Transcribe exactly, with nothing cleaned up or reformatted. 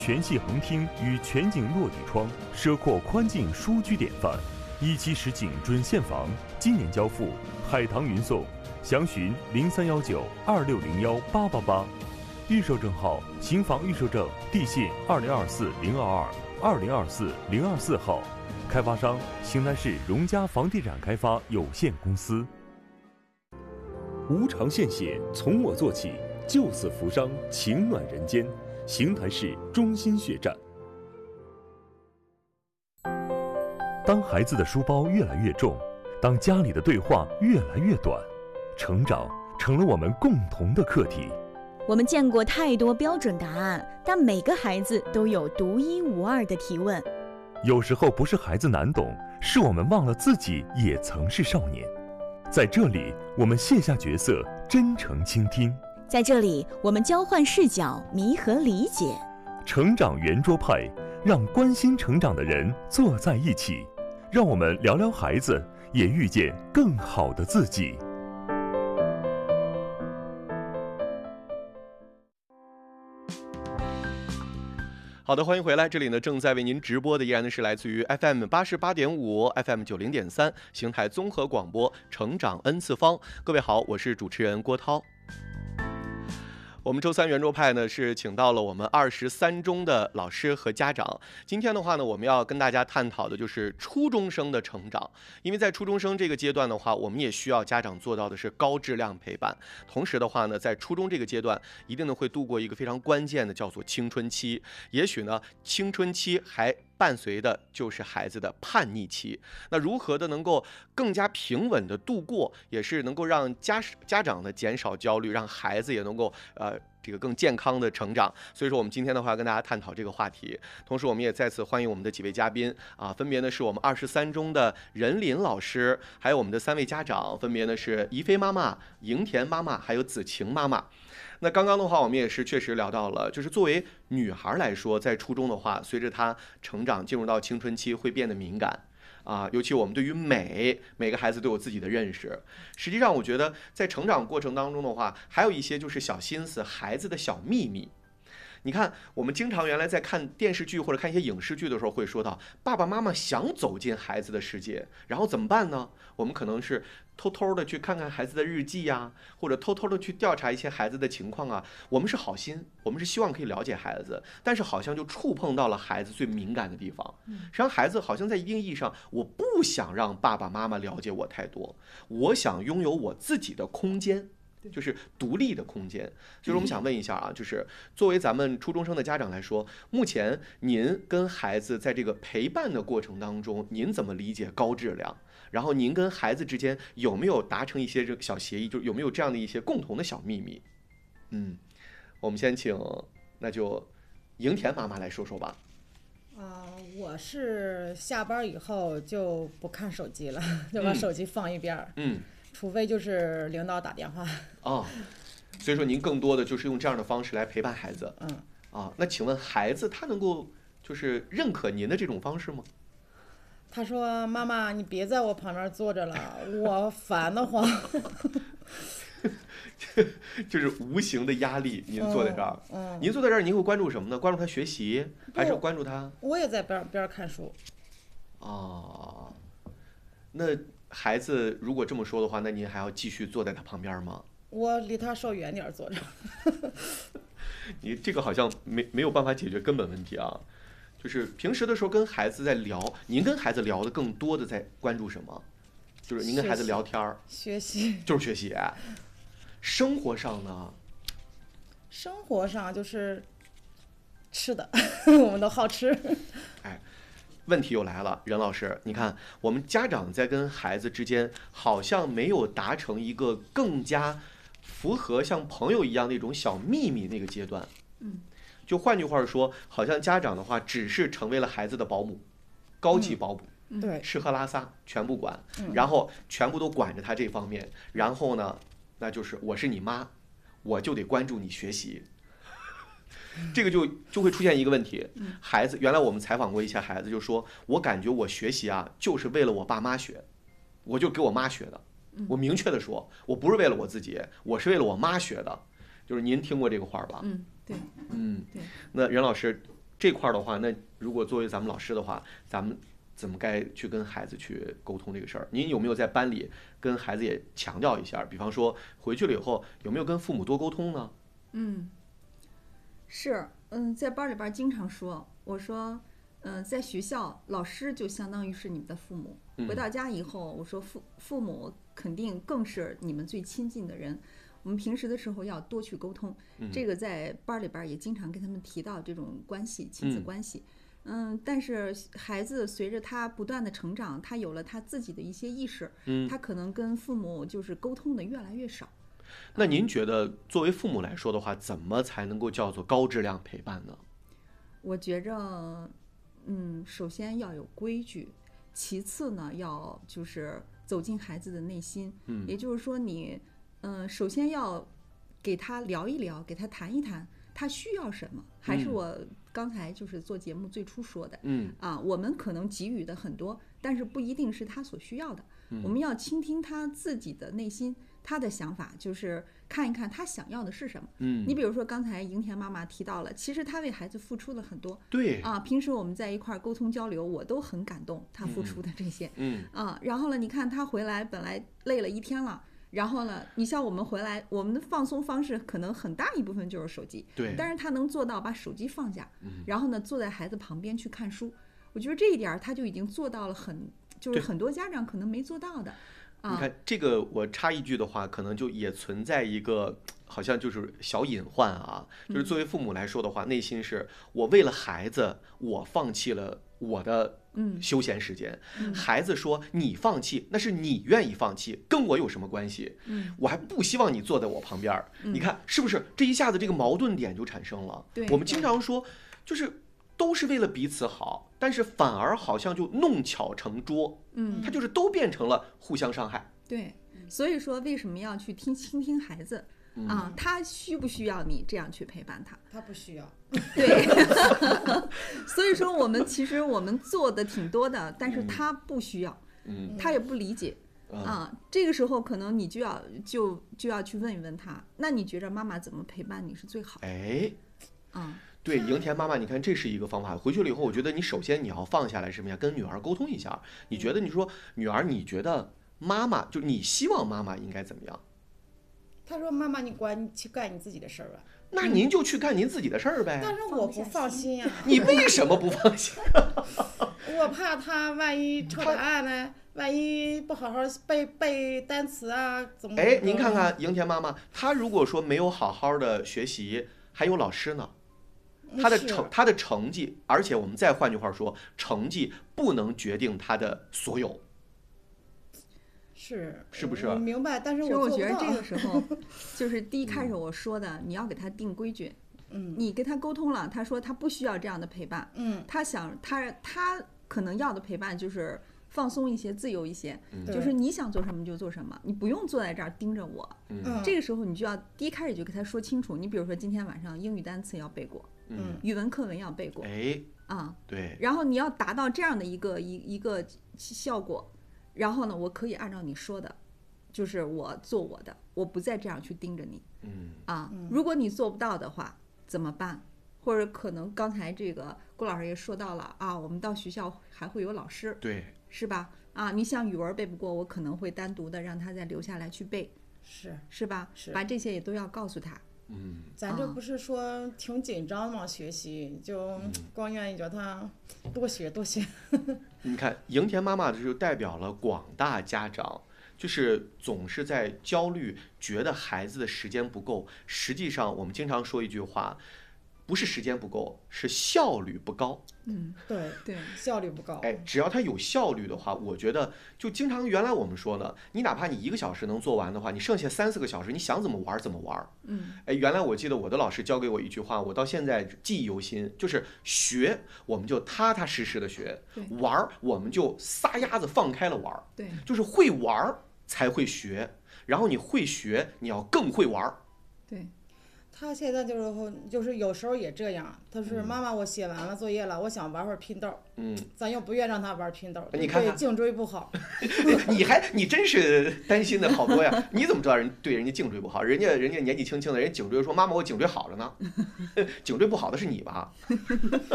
全系横厅与全景落地窗，奢阔宽进舒居典范。一期实景准现房，今年交付，海棠云送。详询零三幺九二六零幺八八八。预售证号：新房预售证地信二零二四零二二二零二四零二四号。开发商：邢台市荣嘉房地产开发有限公司。无偿献血，从我做起，救死扶伤，情暖人间。邢台市中心血站。当孩子的书包越来越重，当家里的对话越来越短，成长成了我们共同的课题。 我们见过太多标准答案，但每个孩子都有独一无二的提问。 有时候不是孩子难懂，是我们忘了自己也曾是少年。在这里，我们卸下角色，真诚倾听。 在这里，我们交换视角，弥合理解。 成长圆桌派，让关心成长的人坐在一起，让我们聊聊孩子，也遇见更好的自己。 好的，欢迎回来。这里呢，正在为您直播的依然是来自于 F M 八十八点五、F M 九零点三邢台综合广播成长 N 次方。各位好，我是主持人郭涛。我们周三圆桌派呢是请到了我们二十三中的老师和家长。今天的话呢，我们要跟大家探讨的就是初中生的成长。因为在初中生这个阶段的话，我们也需要家长做到的是高质量陪伴。同时的话呢，在初中这个阶段，一定呢会度过一个非常关键的叫做青春期。也许呢，青春期还伴随的就是孩子的叛逆期。那如何的能够更加平稳的度过，也是能够让家家长呢减少焦虑，让孩子也能够呃这个更健康的成长。所以说我们今天的话跟大家探讨这个话题。同时我们也再次欢迎我们的几位嘉宾啊，分别呢是我们二十三中的任林老师，还有我们的三位家长，分别呢是怡飞妈妈、迎田妈妈还有子晴妈妈。那刚刚的话，我们也是确实聊到了，就是作为女孩来说，在初中的话，随着她成长进入到青春期，会变得敏感啊，尤其我们对于美，每个孩子都有自己的认识。实际上，我觉得在成长过程当中的话，还有一些就是小心思，孩子的小秘密。你看，我们经常原来在看电视剧或者看一些影视剧的时候，会说到爸爸妈妈想走进孩子的世界，然后怎么办呢？我们可能是偷偷的去看看孩子的日记呀，或者偷偷的去调查一些孩子的情况啊。我们是好心，我们是希望可以了解孩子，但是好像就触碰到了孩子最敏感的地方。实际上，孩子好像在一定意义上，我不想让爸爸妈妈了解我太多，我想拥有我自己的空间。就是独立的空间。就是我们想问一下啊，就是作为咱们初中生的家长来说，目前您跟孩子在这个陪伴的过程当中，您怎么理解高质量？然后您跟孩子之间有没有达成一些这个小协议？就有没有这样的一些共同的小秘密？嗯，我们先请那就迎田妈妈来说说吧。 啊、呃，我是下班以后就不看手机了，就把手机放一边儿。嗯。除非就是领导打电话哦，所以说您更多的就是用这样的方式来陪伴孩子。 嗯啊，那请问孩子他能够就是认可您的这种方式吗？ 他说：“妈妈，你别在我旁边坐着了，我烦得慌。” 就是无形的压力，您坐在这儿。 嗯，嗯您坐在这儿，您会关注什么呢？关注他学习，还是关注他？ 我也在边边看书。 哦，那。孩子如果这么说的话，那您还要继续坐在他旁边吗？ 我离他稍远点坐着。 你这个好像没没有办法解决根本问题啊。就是平时的时候跟孩子在聊，您跟孩子聊的更多的在关注什么？就是您跟孩子聊天学习， 就是学习。生活上呢？ 生活上就是吃的，我们都好吃。 哎。问题又来了，任老师，你看我们家长在跟孩子之间好像没有达成一个更加符合像朋友一样的一种小秘密那个阶段。 嗯， 就换句话说，好像家长的话只是成为了孩子的保姆，高级保姆， 嗯、对， 吃喝拉撒全部管， 嗯、 然后全部都管着他这方面，然后呢，那就是我是你妈，我就得关注你学习。这个就就会出现一个问题，孩子原来我们采访过一些孩子，就说我感觉我学习啊，就是为了我爸妈学，我就给我妈学的。我明确的说，我不是为了我自己，我是为了我妈学的。就是您听过这个话吧？ 嗯，对， 嗯， 对。 那任老师， 这块的话，那如果作为咱们老师的话，咱们怎么该去跟孩子去沟通这个事儿？您有没有在班里跟孩子也强调一下？比方说回去了以后，有没有跟父母多沟通呢？ 嗯，是，嗯，在班里边经常说，我说，嗯，在学校老师就相当于是你们的父母，回到家以后，我说父父母肯定更是你们最亲近的人。我们平时的时候要多去沟通，这个在班里边也经常跟他们提到这种关系，亲子关系。嗯，但是孩子随着他不断的成长，他有了他自己的一些意识，嗯，他可能跟父母就是沟通的越来越少。 那您觉得作为父母来说的话，怎么才能够叫做高质量陪伴呢？ 我觉着，嗯，首先要有规矩，其次呢，要就是走进孩子的内心，嗯，也就是说你，嗯、呃，首先要给他聊一聊，给他谈一谈，他需要什么，还是我刚才就是做节目最初说的，嗯啊，我们可能给予的很多，但是不一定是他所需要的，嗯，我们要倾听他自己的内心。他的想法就是看一看他想要的是什么。嗯，你比如说刚才莹田妈妈提到了，其实她为孩子付出了很多。 对啊，平时我们在一块沟通交流，我都很感动她付出的这些。嗯啊，然后呢，你看她回来本来累了一天了，然后呢，你像我们回来，我们的放松方式可能很大一部分就是手机。 对， 但是她能做到把手机放下，嗯，然后呢，坐在孩子旁边去看书。我觉得这一点她就已经做到了很，就是很多家长可能没做到的。 你看这个，我插一句的话，可能就也存在一个好像就是小隐患啊，就是作为父母来说的话，内心是我为了孩子，我放弃了我的休闲时间。孩子说你放弃，那是你愿意放弃，跟我有什么关系？我还不希望你坐在我旁边。你看是不是？这一下子这个矛盾点就产生了。我们经常说，就是都是为了彼此好，但是反而好像就弄巧成拙。嗯，它就是都变成了互相伤害。 对，所以说为什么要去听倾听孩子、嗯、啊？他需不需要你这样去陪伴他？ 他不需要。 对，所以说我们其实我们做的挺多的，但是他不需要，嗯，他也不理解。嗯、啊，这个时候可能你就要就就要去问一问他，那你觉得妈妈怎么陪伴你是最好的？ 哎， 啊。 对，莹田妈妈，你看这是一个方法。回去了以后，我觉得你首先你要放下来什么呀？跟女儿沟通一下。你觉得你说女儿，你觉得妈妈就你希望妈妈应该怎么样？ 她说：“妈妈，你管你去干你自己的事儿吧。” 那您就去干您自己的事儿呗。 但是我不放心呀、啊。 你为什么不放心、啊？ 我怕她万一抄答案呢，万一不好好背背单词啊，怎么？ 哎，您看看莹田妈妈，她如果说没有好好的学习，还有老师呢。他的成他的成绩，而且我们再换句话说，成绩不能决定他的所有， 是是不是？ 我明白，但是我觉得这个时候，就是第一开始我说的，嗯、你要给他定规矩。嗯，你跟他沟通了，他说他不需要这样的陪伴。嗯，他想他他可能要的陪伴就是放松一些，自由一些，嗯、就是你想做什么就做什么，你不用坐在这儿盯着我。嗯，这个时候你就要第一开始就给他说清楚。你比如说今天晚上英语单词要背过。嗯，语文课文要背过， 哎， 啊， 对， 然后你要达到这样的一个一一个效果，然后呢，我可以按照你说的，就是我做我的，我不再这样去盯着你，嗯，啊，如果你做不到的话怎么办？或者可能刚才这个郭老师也说到了啊，我们到学校还会有老师， 对， 是吧？啊，你像语文背不过，我可能会单独的让他再留下来去背， 是是吧？ 是， 把这些也都要告诉他。 嗯， 咱这不是说挺紧张吗？学习就光愿意叫他多学多学。 你看，莹田妈妈就代表了广大家长，就是总是在焦虑，觉得孩子的时间不够。实际上，我们经常说一句话，不是时间不够，是效率不高。 嗯， 对对，效率不高。 哎，只要他有效率的话，我觉得就经常原来我们说呢，你哪怕你一个小时能做完的话，你剩下三四个小时，你想怎么玩怎么玩。嗯，哎，原来我记得我的老师教给我一句话，我到现在记忆犹新，就是学我们就踏踏实实的学，玩我们就撒丫子放开了玩。 对， 就是会玩才会学，然后你会学，你要更会玩。 对。 他现在就是就是有时候也这样，他说、嗯、妈妈我写完了作业了，我想玩会儿拼豆，嗯，咱又不愿让他玩拼豆， 你看看颈椎不好， 你还你真是担心的好多呀，你怎么知道人对人家颈椎不好？人家人家年纪轻轻的人颈椎说妈妈我颈椎好着呢，颈椎不好的是你吧？